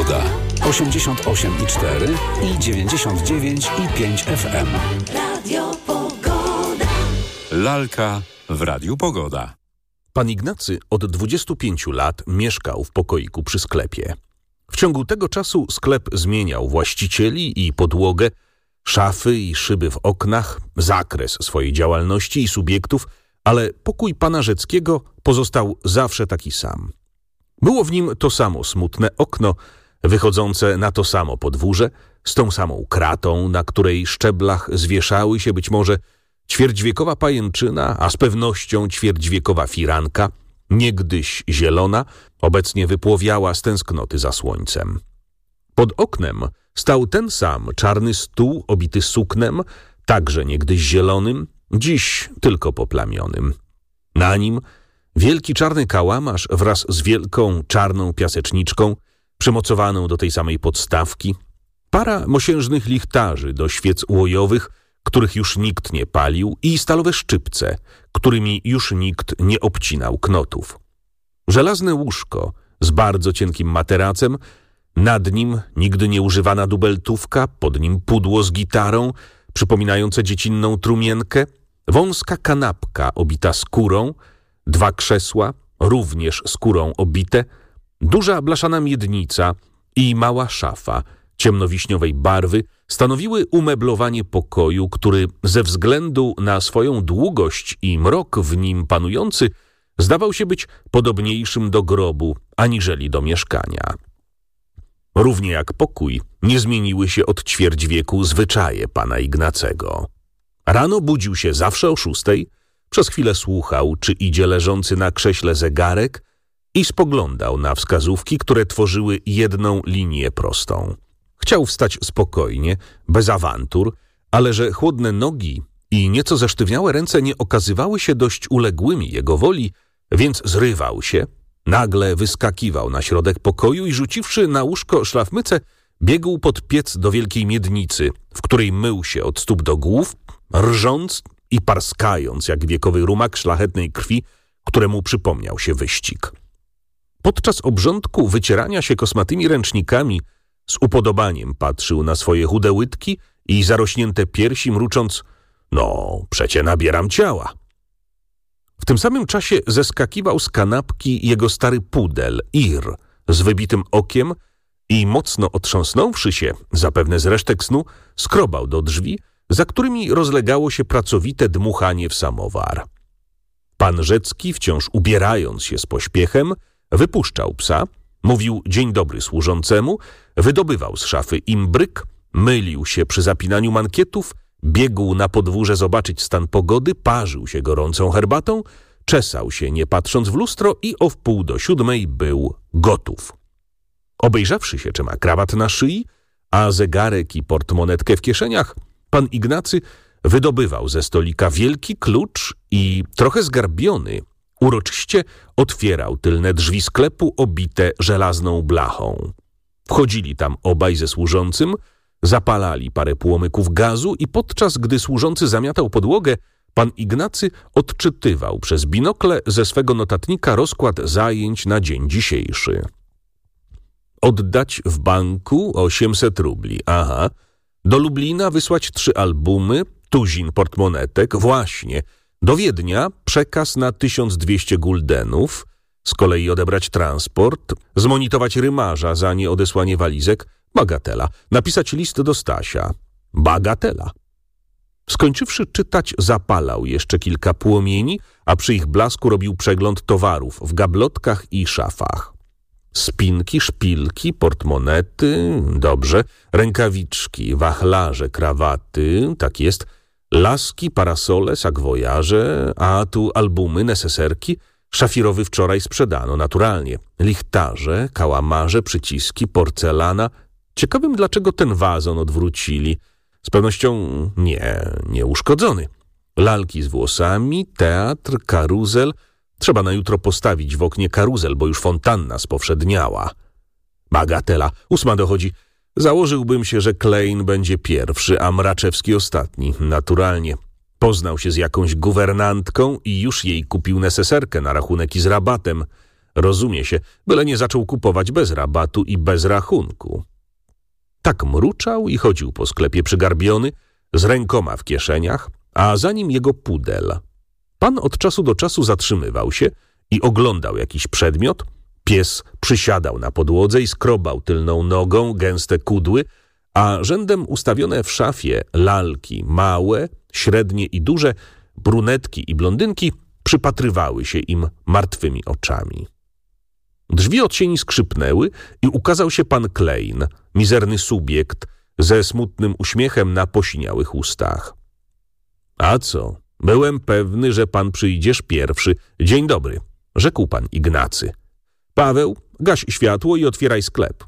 Pogoda. 88,4 i 99,5 FM. Radio Pogoda. Lalka w Radiu Pogoda. Pan Ignacy od 25 lat mieszkał w pokoiku przy sklepie. W ciągu tego czasu sklep zmieniał właścicieli i podłogę, szafy i szyby w oknach, zakres swojej działalności i subiektów, ale pokój pana Rzeckiego pozostał zawsze taki sam. Było w nim to samo smutne okno, wychodzące na to samo podwórze, z tą samą kratą, na której szczeblach zwieszały się być może ćwierćwiekowa pajęczyna, a z pewnością ćwierćwiekowa firanka, niegdyś zielona, obecnie wypłowiała z tęsknoty za słońcem. Pod oknem stał ten sam czarny stół obity suknem, także niegdyś zielonym, dziś tylko poplamionym. Na nim wielki czarny kałamarz wraz z wielką czarną piaseczniczką, przymocowaną do tej samej podstawki, para mosiężnych lichtarzy do świec łojowych, których już nikt nie palił, i stalowe szczypce, którymi już nikt nie obcinał knotów. Żelazne łóżko z bardzo cienkim materacem, nad nim nigdy nieużywana dubeltówka, pod nim pudło z gitarą, przypominające dziecinną trumienkę, wąska kanapka obita skórą, 2 krzesła, również skórą obite, duża blaszana miednica i mała szafa ciemnowiśniowej barwy stanowiły umeblowanie pokoju, który ze względu na swoją długość i mrok w nim panujący zdawał się być podobniejszym do grobu aniżeli do mieszkania. Równie jak pokój nie zmieniły się od ćwierć wieku zwyczaje pana Ignacego. Rano budził się zawsze o 6, przez chwilę słuchał, czy idzie leżący na krześle zegarek i spoglądał na wskazówki, które tworzyły jedną linię prostą. Chciał wstać spokojnie, bez awantur, ale że chłodne nogi i nieco zesztywniałe ręce nie okazywały się dość uległymi jego woli, więc zrywał się, nagle wyskakiwał na środek pokoju i rzuciwszy na łóżko szlafmycę, biegł pod piec do wielkiej miednicy, w której mył się od stóp do głów, rżąc i parskając jak wiekowy rumak szlachetnej krwi, któremu przypomniał się wyścig. Podczas obrządku wycierania się kosmatymi ręcznikami z upodobaniem patrzył na swoje chude łydki i zarośnięte piersi, mrucząc: no, przecie nabieram ciała. W tym samym czasie zeskakiwał z kanapki jego stary pudel, Ir, z wybitym okiem i mocno otrząsnąwszy się, zapewne z resztek snu, skrobał do drzwi, za którymi rozlegało się pracowite dmuchanie w samowar. Pan Rzecki, wciąż ubierając się z pośpiechem, wypuszczał psa, mówił dzień dobry służącemu, wydobywał z szafy imbryk, mylił się przy zapinaniu mankietów, biegł na podwórze zobaczyć stan pogody, parzył się gorącą herbatą, czesał się nie patrząc w lustro i o 6:45 był gotów. Obejrzawszy się, czy ma krawat na szyi, a zegarek i portmonetkę w kieszeniach, pan Ignacy wydobywał ze stolika wielki klucz i, trochę zgarbiony, uroczyście otwierał tylne drzwi sklepu obite żelazną blachą. Wchodzili tam obaj ze służącym, zapalali parę płomyków gazu i podczas gdy służący zamiatał podłogę, pan Ignacy odczytywał przez binokle ze swego notatnika rozkład zajęć na dzień dzisiejszy. Oddać w banku 800 rubli, aha. Do Lublina wysłać 3 albumy, tuzin portmonetek, właśnie. Do Wiednia przekaz na 1200 guldenów, z kolei odebrać transport, zmonitować rymarza za nieodesłanie walizek, bagatela, napisać list do Stasia, bagatela. Skończywszy czytać, zapalał jeszcze kilka płomieni, a przy ich blasku robił przegląd towarów w gablotkach i szafach. Spinki, szpilki, portmonety, dobrze, rękawiczki, wachlarze, krawaty, tak jest, laski, parasole, sakwojarze, a tu albumy, neseserki, szafirowy wczoraj sprzedano, naturalnie, lichtarze, kałamarze, przyciski, porcelana. Ciekawym, dlaczego ten wazon odwrócili. Z pewnością nie uszkodzony. Lalki z włosami, teatr, karuzel. Trzeba na jutro postawić w oknie karuzel, bo już fontanna spowszedniała. Bagatela, 8 dochodzi. Założyłbym się, że Klein będzie pierwszy, a Mraczewski ostatni. Naturalnie. Poznał się z jakąś guwernantką i już jej kupił neseserkę na rachunek i z rabatem. rozumie się, byle nie zaczął kupować bez rabatu i bez rachunku. Tak mruczał i chodził po sklepie przygarbiony, z rękoma w kieszeniach, a za nim jego pudel. Pan od czasu do czasu zatrzymywał się i oglądał jakiś przedmiot. Pies przysiadał na podłodze i skrobał tylną nogą gęste kudły, a rzędem ustawione w szafie lalki, małe, średnie i duże, brunetki i blondynki, przypatrywały się im martwymi oczami. Drzwi od sieni skrzypnęły i ukazał się pan Klein, mizerny subiekt, ze smutnym uśmiechem na posiniałych ustach. A co? Byłem pewny, że pan przyjdziesz pierwszy. Dzień dobry, rzekł pan Ignacy. Paweł, gaś światło i otwieraj sklep.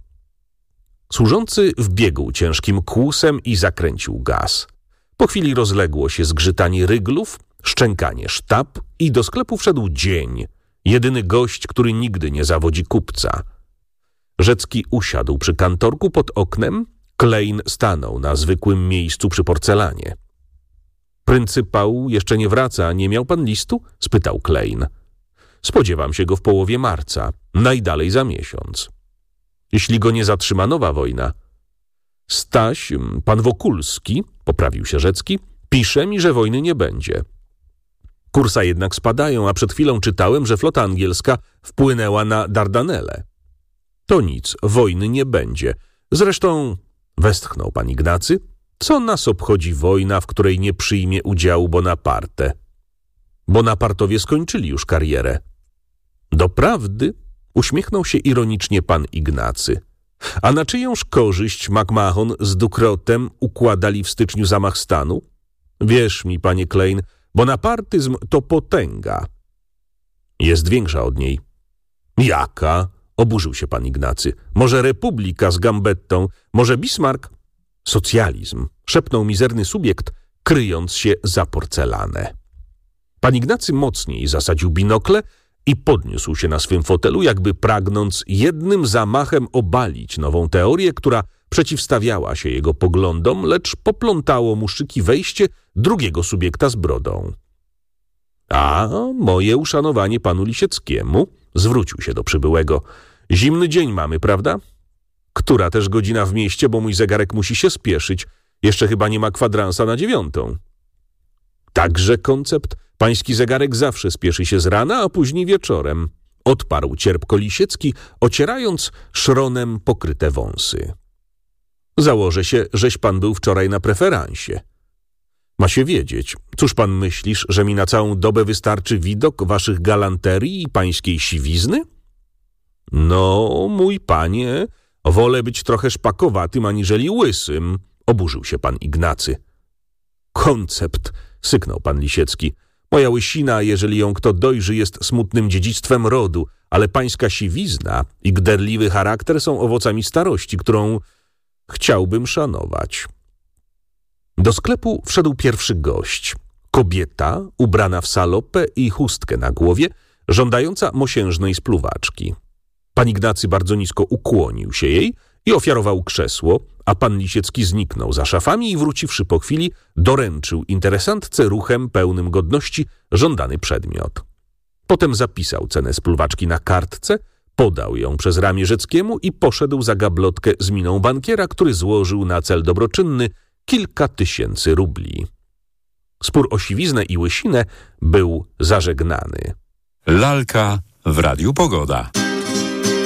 Służący wbiegł ciężkim kłusem i zakręcił gaz. Po chwili rozległo się zgrzytanie ryglów, szczękanie sztab i do sklepu wszedł Dzień, jedyny gość, który nigdy nie zawodzi kupca. Rzecki usiadł przy kantorku pod oknem, Klein stanął na zwykłym miejscu przy porcelanie. Pryncypał jeszcze nie wraca, nie miał pan listu? Spytał Klein. Spodziewam się go w połowie marca, najdalej za miesiąc. Jeśli go nie zatrzyma nowa wojna. Staś, pan Wokulski, poprawił się Rzecki, pisze mi, że wojny nie będzie. Kursa jednak spadają, a przed chwilą czytałem, że flota angielska wpłynęła na Dardanelle. To nic, wojny nie będzie. Zresztą, westchnął pan Ignacy, co nas obchodzi wojna, w której nie przyjmie udziału Bonaparte? Bonapartowie skończyli już karierę. Doprawdy, uśmiechnął się ironicznie pan Ignacy. A na czyjąż korzyść McMahon z Ducrotem układali w styczniu zamach stanu? Wierz mi, panie Klein, bonapartyzm to potęga. Jest większa od niej. Jaka? Oburzył się pan Ignacy. Może republika z Gambettą, może Bismarck? Socjalizm, szepnął mizerny subiekt, kryjąc się za porcelanę. Pan Ignacy mocniej zasadził binokle i podniósł się na swym fotelu, jakby pragnąc jednym zamachem obalić nową teorię, która przeciwstawiała się jego poglądom, lecz poplątało mu szyki wejście drugiego subiekta z brodą. A moje uszanowanie panu Lisieckiemu, zwrócił się do przybyłego. Zimny dzień mamy, prawda? Która też godzina w mieście, bo mój zegarek musi się spieszyć. Jeszcze chyba nie ma kwadransa na 9:00. Także koncept. Pański zegarek zawsze spieszy się z rana, a później wieczorem. Odparł cierpko Lisiecki, ocierając szronem pokryte wąsy. Założę się, żeś pan był wczoraj na preferansie. Ma się wiedzieć. Cóż pan myślisz, że mi na całą dobę wystarczy widok waszych galanterii i pańskiej siwizny? No, mój panie, wolę być trochę szpakowatym aniżeli łysym, oburzył się pan Ignacy. Koncept, syknął pan Lisiecki. Moja łysina, jeżeli ją kto dojrzy, jest smutnym dziedzictwem rodu, ale pańska siwizna i gderliwy charakter są owocami starości, którą chciałbym szanować. Do sklepu wszedł pierwszy gość. Kobieta, ubrana w salopę i chustkę na głowie, żądająca mosiężnej spluwaczki. Pan Ignacy bardzo nisko ukłonił się jej i ofiarował krzesło, a pan Lisiecki zniknął za szafami i wróciwszy po chwili, doręczył interesantce ruchem pełnym godności żądany przedmiot. Potem zapisał cenę spluwaczki na kartce, podał ją przez ramię Rzeckiemu i poszedł za gablotkę z miną bankiera, który złożył na cel dobroczynny kilka tysięcy rubli. Spór o siwiznę i łysinę był zażegnany. Lalka w Radiu Pogoda.